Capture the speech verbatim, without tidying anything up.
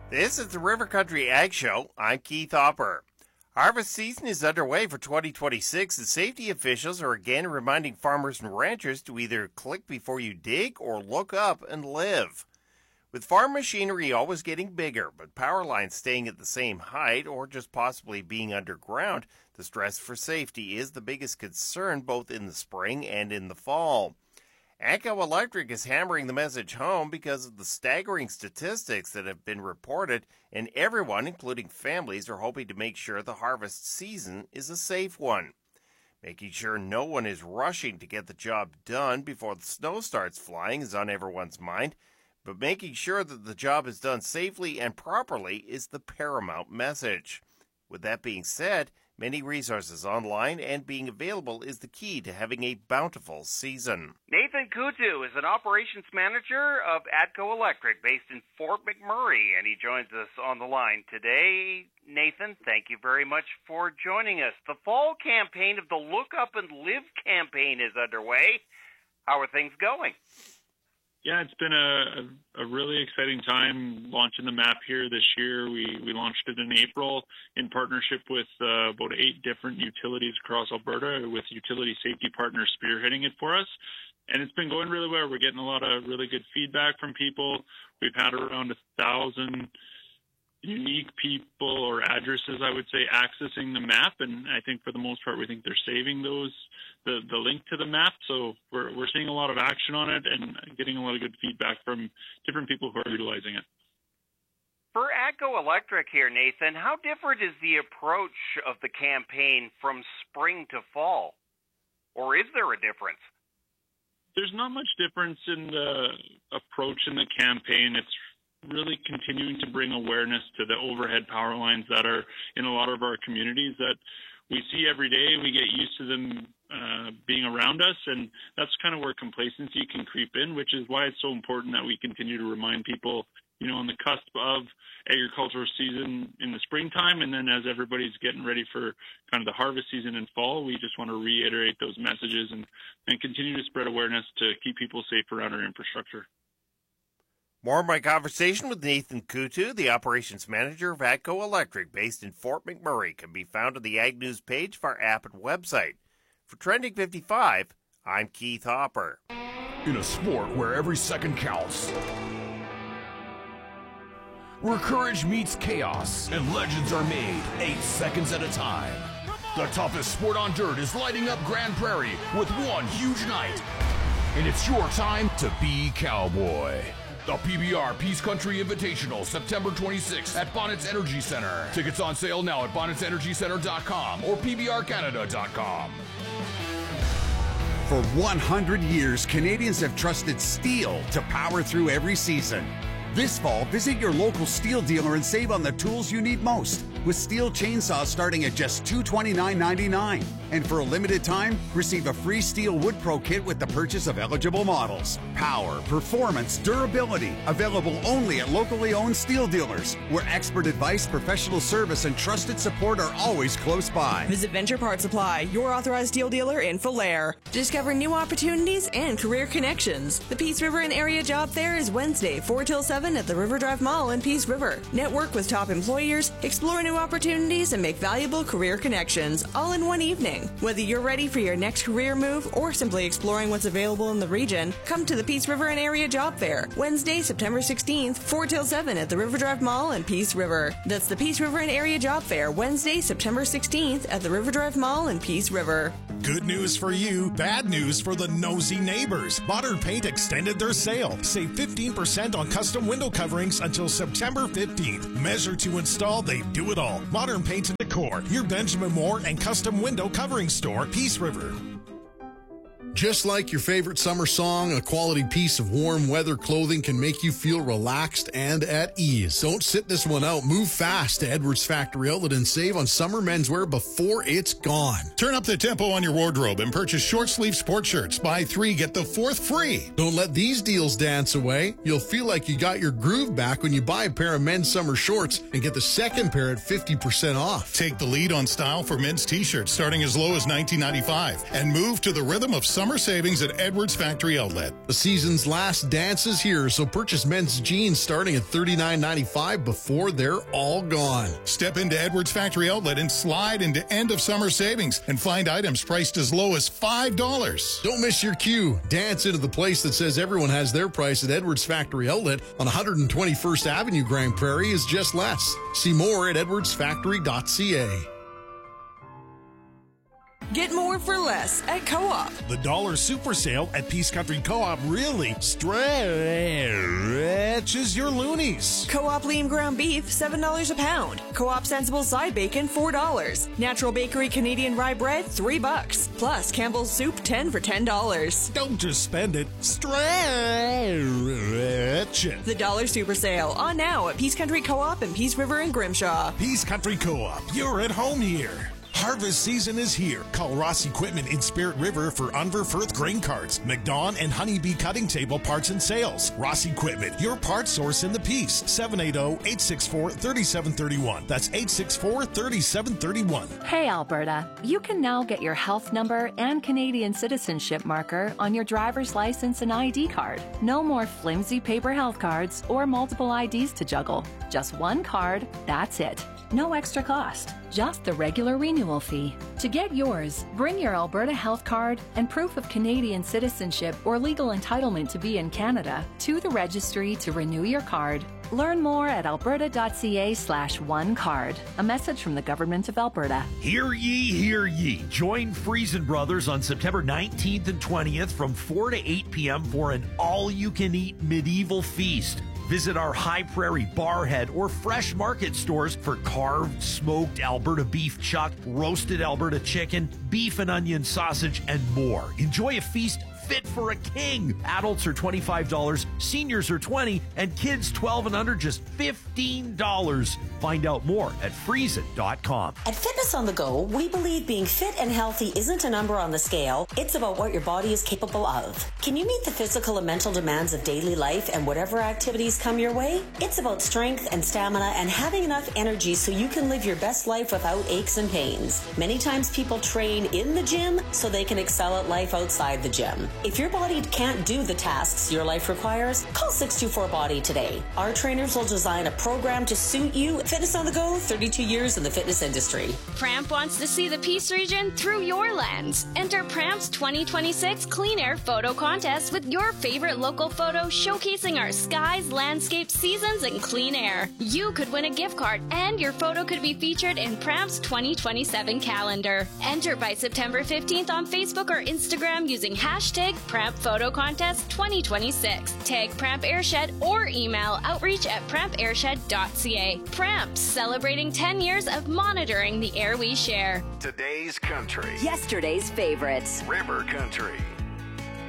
This is the River Country Ag Show. I'm Keith Hopper. Harvest season is underway for twenty twenty-six, and safety officials are again reminding farmers and ranchers to either click before you dig or look up and live. With farm machinery always getting bigger, but power lines staying at the same height or just possibly being underground, the stress for safety is the biggest concern both in the spring and in the fall. AGCO Electric is hammering the message home because of the staggering statistics that have been reported, and everyone, including families, are hoping to make sure the harvest season is a safe one. Making sure no one is rushing to get the job done before the snow starts flying is on everyone's mind, but making sure that the job is done safely and properly is the paramount message. With that being said, many resources online and being available is the key to having a bountiful season. Nathan Kutu is an operations manager of AGCO Electric based in Fort McMurray, and he joins us on the line today. Nathan, thank you very much for joining us. The fall campaign of the Look Up and Live campaign is underway. How are things going? Yeah, it's been a, a really exciting time launching the map here this year. We we launched it in April in partnership with uh, about eight different utilities across Alberta, with utility safety partners spearheading it for us. And it's been going really well. We're getting a lot of really good feedback from people. We've had around a thousand unique people or addresses, I would say, accessing the map. And I think for the most part, we think they're saving those the, the link to the map. So we're we're seeing a lot of action on it and getting a lot of good feedback from different people who are utilizing it. For AGCO Electric here, Nathan, how different is the approach of the campaign from spring to fall? Or is there a difference? There's not much difference in the approach in the campaign. It's really continuing to bring awareness to the overhead power lines that are in a lot of our communities that we see every day. We get used to them uh, being around us, and that's kind of where complacency can creep in, which is why it's so important that we continue to remind people, you know, on the cusp of agricultural season in the springtime, and then as everybody's getting ready for kind of the harvest season in fall, we just want to reiterate those messages and, and continue to spread awareness to keep people safe around our infrastructure. More of my conversation with Nathan Kutu, the operations manager of AGCO Electric, based in Fort McMurray, can be found on the Ag News page of our app and website. For Trending fifty-five, I'm Keith Hopper. In a sport where every second counts, where courage meets chaos and legends are made eight seconds at a time, the toughest sport on dirt is lighting up Grand Prairie with one huge night. And it's your time to be cowboy. The P B R Peace Country Invitational, September twenty-sixth at Bonnets Energy Center. Tickets on sale now at bonnets energy center dot com or p b r canada dot com. For one hundred years, Canadians have trusted steel to power through every season. This fall, visit your local steel dealer and save on the tools you need most, with steel chainsaws starting at just two hundred twenty-nine ninety-nine. And for a limited time, receive a free Steel Wood Pro kit with the purchase of eligible models. Power, performance, durability, available only at locally owned steel dealers, where expert advice, professional service, and trusted support are always close by. Visit Venture Part Supply, your authorized steel dealer in Falaire. Discover new opportunities and career connections. The Peace River and Area Job Fair is Wednesday, four till seven at the River Drive Mall in Peace River. Network with top employers, explore new opportunities, and make valuable career connections all in one evening. Whether you're ready for your next career move or simply exploring what's available in the region, come to the Peace River and Area Job Fair, Wednesday, September sixteenth, four till seven at the River Drive Mall in Peace River. That's the Peace River and Area Job Fair, Wednesday, September sixteenth at the River Drive Mall in Peace River. Good news for you, bad news for the nosy neighbors. Modern Paint extended their sale. Save fifteen percent on custom window coverings until September fifteenth. Measure to install, they do it all. Modern Paint and Decor, your Benjamin Moore and custom window covering store, Peace River. Just like your favorite summer song, a quality piece of warm weather clothing can make you feel relaxed and at ease. Don't sit this one out. Move fast to Edwards Factory Outlet and save on summer menswear before it's gone. Turn up the tempo on your wardrobe and purchase short sleeve sport shirts. Buy three, get the fourth free. Don't let these deals dance away. You'll feel like you got your groove back when you buy a pair of men's summer shorts and get the second pair at fifty percent off. Take the lead on style for men's t-shirts starting as low as nineteen ninety-five and move to the rhythm of summer summer savings at Edwards Factory Outlet. The season's last dance is here, so purchase men's jeans starting at thirty-nine ninety-five before they're all gone. Step into Edwards Factory Outlet and slide into end of summer savings and find items priced as low as five dollars. Don't miss your cue. Dance into the place that says everyone has their price at Edwards Factory Outlet on one hundred twenty-first Avenue, Grand Prairie is just less. See more at edwards factory dot c a. Get more for less at Co-op. The dollar super sale at Peace Country Co-op really stretches your loonies. Co-op lean ground beef, seven dollars a pound. Co-op sensible side bacon, four dollars. Natural bakery Canadian rye bread, three bucks. Plus Campbell's soup, ten for ten dollars. Don't just spend it, stretch it. The dollar super sale on now at Peace Country Co-op in Peace River and Grimshaw. Peace Country Co-op, you're at home here. Harvest season is here. Call Ross Equipment in Spirit River for Unver Firth grain carts, McDon and Honeybee cutting table parts and sales. Ross Equipment, your parts source in the Peace. seven eight zero, eight six four, three seven three one. That's eight six four, three seven three one. Hey Alberta, you can now get your health number and Canadian citizenship marker on your driver's license and I D card. No more flimsy paper health cards or multiple I Ds to juggle. Just one card, that's it. No extra cost, just the regular renewal fee. To get yours, bring your Alberta health card and proof of Canadian citizenship or legal entitlement to be in Canada to the registry to renew your card. Learn more at alberta.ca slash one card. A message from the Government of Alberta. Hear ye, hear ye. Join Friesen Brothers on September nineteenth and twentieth from four to eight p.m. for an all-you-can-eat medieval feast. Visit our High Prairie Barhead or Fresh Market stores for carved, smoked Alberta beef chuck, roasted Alberta chicken, beef and onion sausage, and more. Enjoy a feast fit for a king. Adults are twenty-five dollars, seniors are twenty dollars, and kids twelve and under just fifteen dollars. Find out more at friesen dot com. At Fitness on the Go, we believe being fit and healthy isn't a number on the scale. It's about what your body is capable of. Can you meet the physical and mental demands of daily life and whatever activities come your way? It's about strength and stamina and having enough energy so you can live your best life without aches and pains. Many times people train in the gym so they can excel at life outside the gym. If your body can't do the tasks your life requires, call six two four body today. Our trainers will design a program to suit you. Fitness on the Go, thirty-two years in the fitness industry. Pramp wants to see the Peace region through your lens. Enter Pramp's twenty twenty-six Clean Air Photo Contest with your favorite local photo showcasing our skies, landscapes, seasons, and clean air. You could win a gift card and your photo could be featured in Pramp's twenty twenty-seven calendar. Enter by September fifteenth on Facebook or Instagram using hashtag Pramp Photo Contest twenty twenty-six. Tag Pramp Airshed or email outreach at pramp airshed dot c a. Pramp, celebrating ten years of monitoring the air we share. Today's country. Yesterday's favorites. River Country.